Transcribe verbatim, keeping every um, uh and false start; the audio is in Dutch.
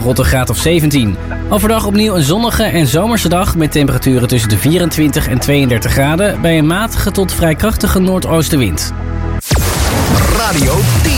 rond een graad of zeventien. Overdag opnieuw een zonnige en zomerse dag met temperaturen tussen de vierentwintig en tweeëndertig graden bij een matige tot vrij krachtige noordoostenwind. Radio tien.